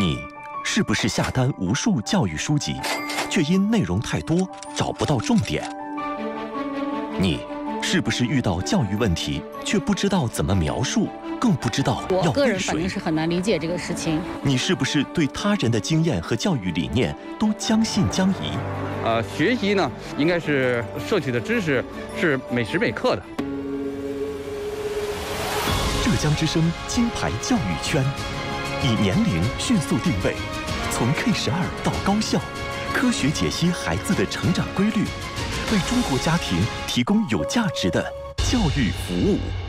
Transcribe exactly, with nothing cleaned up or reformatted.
你是不是下单无数教育书籍，却因内容太多找不到重点？你是不是遇到教育问题，却不知道怎么描述，更不知道要我个人反为谁？ 正是很难理解这个事情。 你是不是对他人的经验和教育理念都将信将疑？ 呃，学习呢，应该是摄取的知识是每时每刻的。 浙江之声金牌教育圈，以年龄迅速定位，从 K 十二到高校，科学解析孩子的成长规律，为中国家庭提供有价值的教育服务。